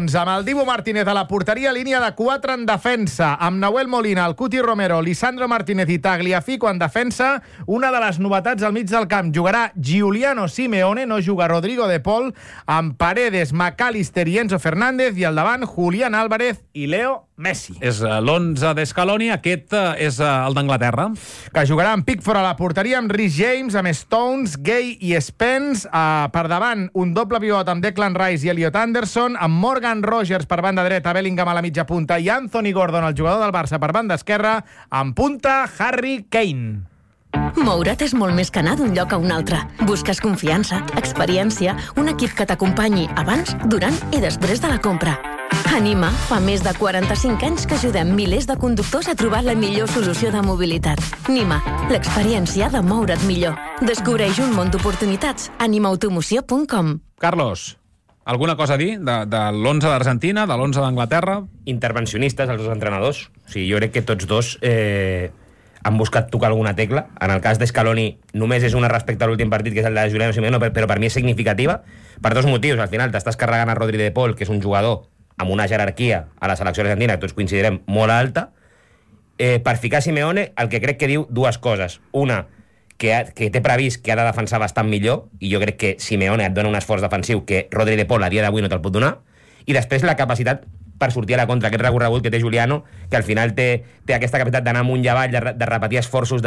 Doncs amb el Dibu Martínez a la porteria, línia de 4 en defensa, amb Nahuel Molina, el Cuti Romero, Lisandro Martínez i Tagliafico en defensa. Una de les novetats al mig del camp: jugarà Giuliano Simeone, no juga Rodrigo de Paul, amb Paredes, McAllister i Enzo Fernández, i al davant Julián Álvarez i Leo Messi. És l'11 d'Escaloni, aquest és el d'Anglaterra. Que jugarà amb Pickford a la porteria, amb Reece James, amb Stones, Gay i Spence. Per davant, un doble pivot amb Declan Rice i Elliot Anderson, amb Morgan Rogers per banda dreta, Bellingham a la mitja punta i Anthony Gordon, el jugador del Barça, per banda esquerra, amb punta Harry Kane. Moure't és molt més que anar d'un lloc a un altre. Busques confiança, experiència, un equip que t'acompanyi abans, durant i després de la compra. Anima fa més de 45 anys que ajudem milers de conductors a trobar la millor solució de mobilitat. Nima, l'experiència de moure't millor. Descobreix un món d'oportunitats a nimaautomoció.com. Carlos, alguna cosa a dir de l'11 d'Argentina, de l'11 d'Anglaterra? Intervencionistes, els dos entrenadors. O sigui, jo crec que tots dos han buscat tocar alguna tecla. En el cas d'Escaloni només és una respecte a l'últim partit, que és el de Giuliano Simeone, però per mi és significativa per dos motius. Al final t'estàs carregant a Rodri de Paul, que és un jugador amb una jerarquia a la selecció argentina, que tots coincidirem, molt alta. Per ficar Simeone, el que crec que diu dues coses. Una, que té previst que ha de defensar bastant millor, i jo crec que Simeone et dona un esforç defensiu que Rodri de Paul a dia d'avui no te'l pot donar, i després la capacitat per sortir a la contra, aquest recorregut que té Giuliano, que al final té aquesta capacitat d'anar amunt i avall, de repetir esforços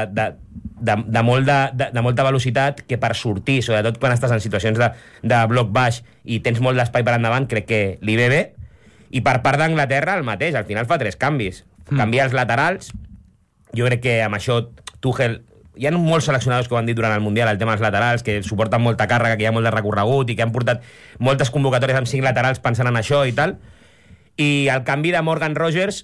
de molta velocitat, que per sortir, sobretot quan estàs en situacions de bloc baix i tens molt d'espai per endavant, crec que li ve bé. I per part d'Anglaterra el mateix, al final fa 3 canvis. Canvia els laterals. Jo crec que amb això Tuchel... Hi ha molts seleccionadors que ho han dit durant el Mundial, el tema dels laterals, que suporten molta càrrega, que hi ha molt de recorregut i que han portat moltes convocatòries amb 5 laterals pensant en això i tal. I el canvi de Morgan Rogers,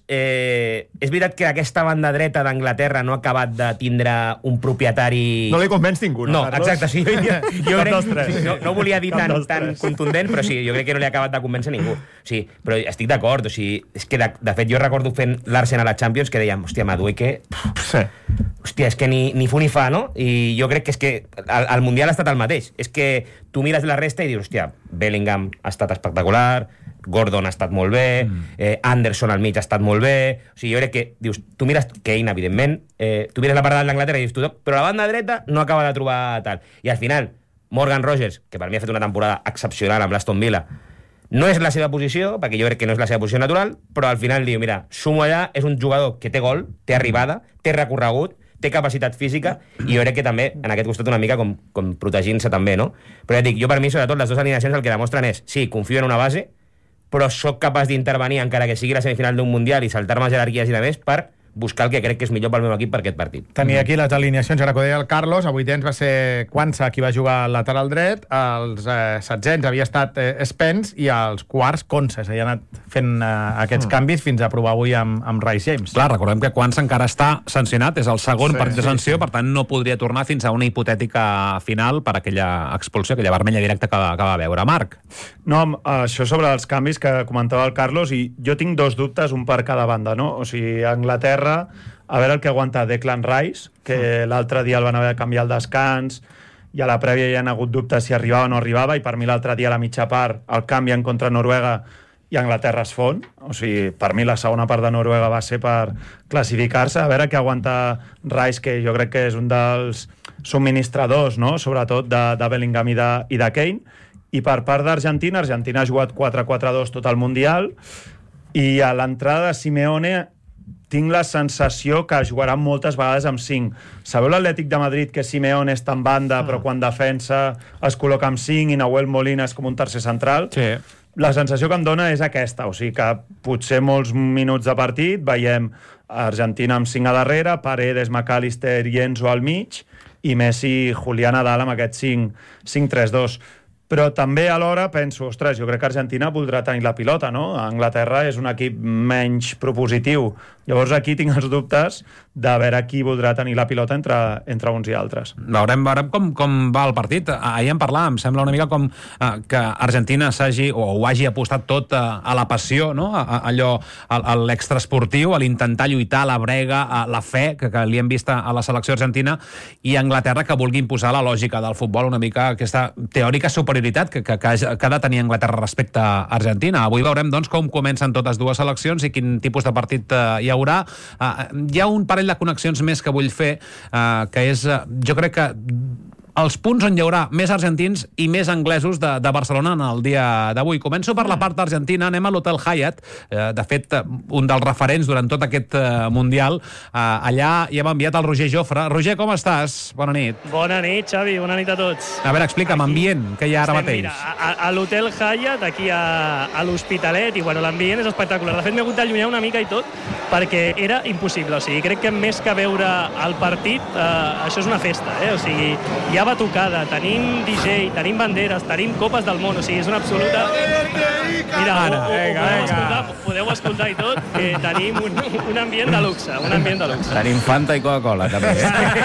és veritat que aquesta banda dreta d'Anglaterra no ha acabat de tindre un propietari... No li convenç ningú, no, Carlos? Exacte, sí. Jo no volia dir tan contundent, però sí, jo crec que no li ha acabat de convèncer ningú. Sí, però estic d'acord, o sigui, és que de fet jo recordo fent l'Arsenal a la Champions que dèiem, hòstia, Madueke... Sí. Hòstia, és que ni fu ni fa, no? I jo crec que és que el Mundial ha estat el mateix. És que tu mires la resta i dius, hòstia, Bellingham ha estat espectacular, Gordon ha estat molt bé, Anderson al mig ha estat molt bé. O sigui, jo crec que, dius, tu mires Kane, evidentment, tu mires la part d'Anglaterra i dius, però la banda dreta no acaba de trobar tal. I al final, Morgan Rogers, que per mi ha fet una temporada excepcional amb l'Aston Villa, no és la seva posició, perquè jo crec que no és la seva posició natural, però al final diu, mira, sumo allà, és un jugador que té gol, té arribada, té recorregut, té capacitat física, i jo crec que també en aquest costat una mica com protegint-se també, no? Però ja dic, jo per mi, sobretot, les dues alineacions el que demostren és, sí, confio en una base, però sóc capaç d'intervenir, encara que sigui la semifinal d'un Mundial, i saltar-me jerarquies i de més, per buscar el que crec que és millor pel meu equip per aquest partit. Tenia aquí les alineacions, ara que ho deia el Carlos. A vuitens va ser Quansah qui va jugar al lateral dret, als setzents havia estat Spence, i als quarts Quansah. S'ha anat fent aquests canvis fins a provar avui amb Rice James. Clar, recordem que Quansah encara està sancionat, és el segon partit de sanció, per tant no podria tornar fins a una hipotètica final per aquella expulsió, aquella vermella directa que va veure. Marc? No, això sobre els canvis que comentava el Carlos, i jo tinc dos dubtes, un per cada banda, no? O sigui, Anglaterra, a veure el que aguanta Declan Rice, que l'altre dia el van haver de canviar al descans, i a la prèvia hi ha hagut dubtes si arribava o no arribava, i per mi l'altre dia a la mitja part el canvien contra Noruega i Anglaterra es fon. O sigui, per mi la segona part de Noruega va ser per classificar-se. A veure què aguanta Rice, que jo crec que és un dels subministradors, no? Sobretot de Bellingham i de Kane. I per part d'Argentina, Argentina ha jugat 4-4-2 tot el Mundial, i a l'entrada de Simeone tinc la sensació que jugarà moltes vegades amb 5. Sabeu l'Atlètic de Madrid, que Simeone està en banda, però quan defensa es col·loca amb 5 i Nahuel Molina és com un tercer central? Sí. La sensació que em dona és aquesta, o sigui que potser molts minuts de partit veiem Argentina amb 5 a darrere, Paredes, McAllister i Enzo al mig, i Messi i Julián a dalt amb aquest 5-3-2. Però també alhora penso, ostres, jo crec que Argentina voldrà tenir la pilota, no? Anglaterra és un equip menys propositiu. Llavors aquí tinc els dubtes de veure qui voldrà tenir la pilota entre uns i altres. Veurem com va el partit. Ahir en parlàvem, sembla una mica com que Argentina s'hagi o ho hagi apostat tot a la passió, no? Allò, a l'extraesportiu, a l'intentar lluitar, a la brega, a la fe que li hem vist a la selecció argentina, i Anglaterra que vulgui imposar la lògica del futbol, una mica aquesta teòrica superioritat credibilitat que ha de tenir Anglaterra respecte a Argentina. Avui veurem, doncs, com comencen totes dues seleccions i quin tipus de partit hi haurà. Hi ha un parell de connexions més que vull fer, que és, jo crec que els punts on hi haurà més argentins i més anglesos de Barcelona en el dia d'avui. Començo per la part argentina, anem a l'Hotel Hyatt. De fet, un dels referents durant tot aquest Mundial. Allà hi hem enviat el Roger Jofre. Roger, com estàs? Bona nit. Bona nit, Xavi, bona nit a tots. A veure, explica'm, ambient, que hi ha ara mateix. Mira, a l'Hotel Hyatt, aquí a l'Hospitalet, i bueno, l'ambient és espectacular. De fet, m'he hagut d'allunyar una mica i tot, perquè era impossible. O sigui, crec que més que veure el partit, això és una festa, O sigui, hi ha batucada, tenim DJ, tenim banderes, tenim copes del món, o sigui, és una absoluta... Mira, podeu escoltar i tot, que tenim un ambient de luxe, Tenim Fanta i Coca-Cola, també.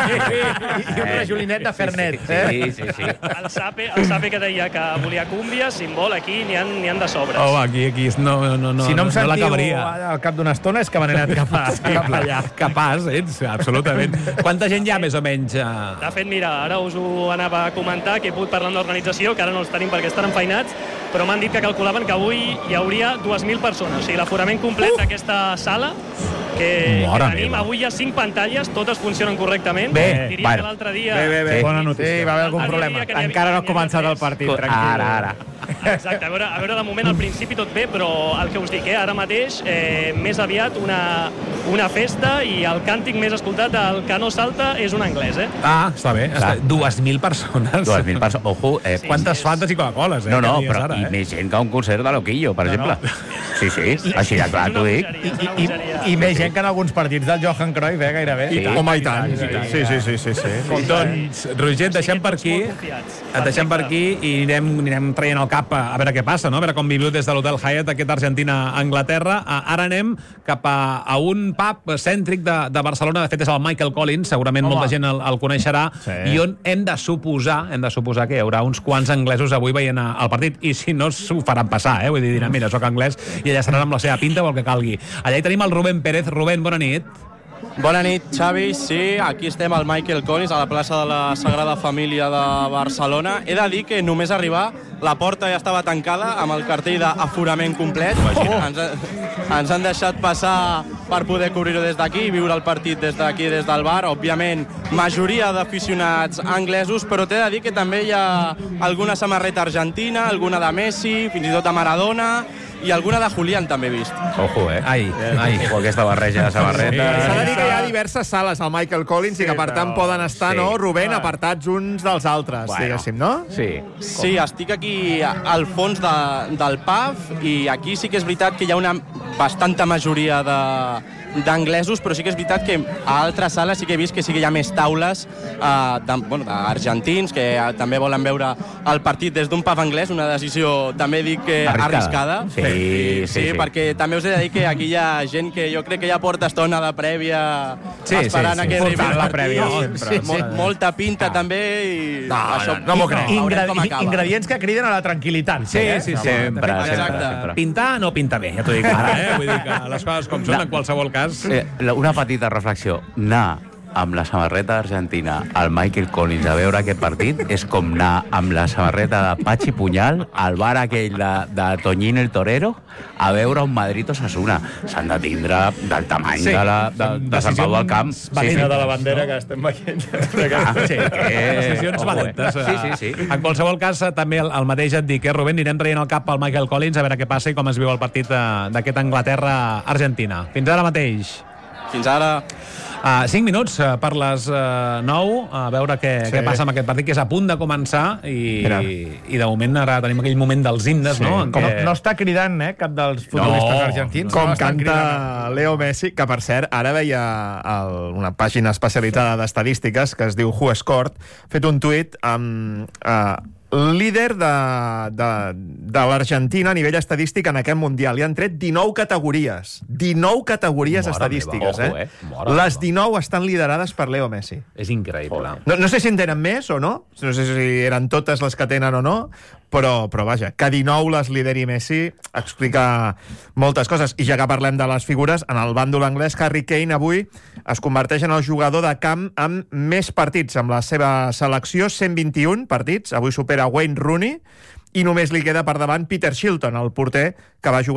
I un rajolinet de Fernet. Sí. El Sape que deia que volia cúmbia, simbol, aquí n'hi han de sobres. Home, aquí no Si no em sentiu l'acabaria. al cap d'una estona és que m'han anat cap allà. Capaç, ets, absolutament. Quanta gent hi ha, més o menys? De fet, mira, ara us ho anava a comentar, que he pogut parlar amb l'organització, que ara no els tenim perquè estan enfeinats, però m'han dit que calculaven que avui hi hauria 2.000 persones. O sigui, l'aforament complet d'aquesta sala que tenim. Avui hi ha 5 pantalles, totes funcionen correctament. Diria que l'altre dia... Bé. Bona notícia. Sí, va haver algun problema. Encara no ha començat el partit, tranquil. Ara. Exacte, a veure, de moment, al principi tot bé, però el que us dic, ara mateix, més aviat una festa, i el càntic més escoltat, el que no salta, és un anglès, Està bé. 2.000 persones. 2.000 persones. Ojo, Quantes Fantes i Coca-Coles, No, però i més gent que un concert de Loquillo, per exemple. Sí, així de clar t'ho dic. I més gent que en alguns partits del Johan Cruyff, gairebé. Home, i tant. Sí. Doncs, Roger, et deixem per aquí i anirem traient el cap a veure què passa, no? A veure com viviu des de l'Hotel Hyatt aquest Argentina-Anglaterra. Ara anem cap a un pub cèntric de Barcelona. De fet, és el Michael Collins, segurament molta gent el coneixerà, i on hem de suposar que hi haurà uns quants anglesos avui veient el partit, i si no s'ho faran passar, vull dir, diran, mira, soc anglès, i allà seran amb la seva pinta o el que calgui. Allà hi tenim el Rubén Pérez. Rubén, bona nit. Bona nit, Xavi. Sí, aquí estem al Michael Collins, a la plaça de la Sagrada Família de Barcelona. He de dir que només arribar, la porta ja estava tancada amb el cartell d'aforament complet. Ens han deixat passar per poder cobrir-ho des d'aquí i viure el partit des d'aquí, des del bar. Òbviament, majoria d'aficionats anglesos, però t'he de dir que també hi ha alguna samarreta argentina, alguna de Messi, fins i tot de Maradona, i alguna de Julián també he vist. Ojo, Ojo, aquesta barreja de samarretes. S'ha de dir que hi ha diverses sales al Michael Collins i que, per tant, poden estar, no, Rubén, apartats uns dels altres, diguéssim, no? Sí, estic aquí al fons del pub, i aquí sí que és veritat que hi ha una bastanta majoria d'anglesos, però sí que és veritat que a altres sales sí que he vist que sí que hi ha més taules d'argentins que també volen veure el partit des d'un pub anglès, una decisió també dic que arriscada. Sí, perquè també us he de dir que aquí hi ha gent que jo crec que ja porta estona de prèvia esperant que arribi el partit. Molta pinta també, i no m'ho crec. Ingredients que criden a la tranquil·litat. Sí, sempre. Pintar no pinta bé, ja t'ho dic ara, Vull dir que les coses com són, en qualsevol cas. Una petita reflexió. Anar amb la samarreta argentina al Michael Collins a veure aquest partit és com anar amb la samarreta de Pachi Punyal al bar aquell de Toñín el Torero a veure un Madrid-Osasuna. S'han de tindre del tamany de Sant Pau del Camp. De la bandera que estem veient. Decisions valentes. Sí. En qualsevol cas, també el mateix et dic, Rubén, anirem traient el cap al Michael Collins a veure què passa i com es viu el partit d'aquest Anglaterra-Argentina. Fins ara mateix. Fins ara. 5 minuts per les 9, a veure què passa amb aquest partit, que és a punt de començar, i de moment ara tenim aquell moment dels himnes, no? No està cridant, cap dels futbolistes argentins. Com canta Leo Messi, que per cert, ara veia una pàgina especialitzada d'estadístiques que es diu Who Scored, fet un tuit amb líder de l'Argentina a nivell estadístic en aquest Mundial. Li han tret 19 categories. 19 categories estadístiques, Les 19 estan liderades per Leo Messi. És increïble. No sé si en tenen més o no, no sé si eren totes les que tenen o no, però vaja, que 19 les lideri Messi explica moltes coses. I ja que parlem de les figures, en el bàndol anglès, Harry Kane avui es converteix en el jugador de camp amb més partits amb la seva selecció, 121 partits. Avui supera Wayne Rooney, i només li queda per davant Peter Shilton, el porter, que va jugar